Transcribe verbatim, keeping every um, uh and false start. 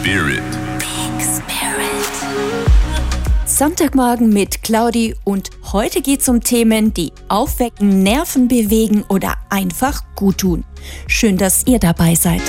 Spirit. Pink Spirit. Sonntagmorgen mit Claudi und heute geht's um Themen, die aufwecken, Nerven bewegen oder einfach gut tun. Schön, dass ihr dabei seid.